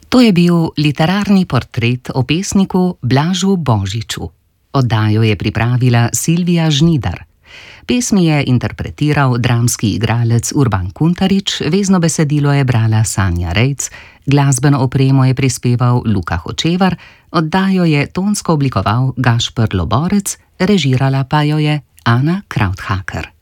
To je bil literarni portret o pesniku Blažu Božiču. Oddajo je pripravila Silvija Žnidar. Pesmi je interpretiral dramski igralec Urban Kuntarič, vezno besedilo je brala Sanja Rejc, glasbeno opremo je prispeval Luka Hočevar, oddajo je tonsko oblikoval Gašper Loborec, režirala pa jo je Ana Krauthaker.